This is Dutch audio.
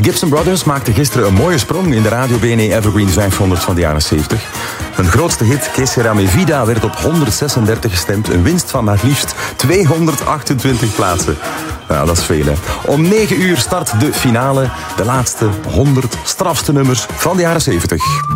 De Gibson Brothers maakten gisteren een mooie sprong in de Radio BNE Evergreen 500 van de jaren 70. Hun grootste hit, Que Sera Mi Vida, werd op 136 gestemd. Een winst van maar liefst 228 plaatsen. Nou, dat is veel, hè. Om 9 uur start de finale. De laatste 100 strafste nummers van de jaren 70.